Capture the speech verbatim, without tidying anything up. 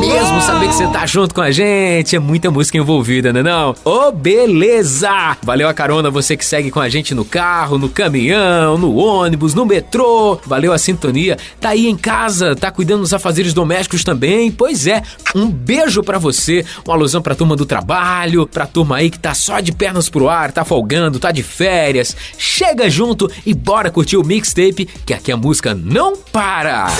mesmo saber que você tá junto com a gente. É muita música envolvida, né não? Ô, oh, beleza! Valeu a carona, você que segue com a gente no carro, no caminhão, no ônibus, no metrô. Valeu a sintonia. Tá aí em casa, tá cuidando dos afazeres domésticos também? Pois é, um beijo pra você. Uma alusão pra turma do trabalho, pra turma aí que tá só de pernas pro ar, tá folgando, tá de férias. Chega junto e bora curtir o mixtape, que aqui a música não para!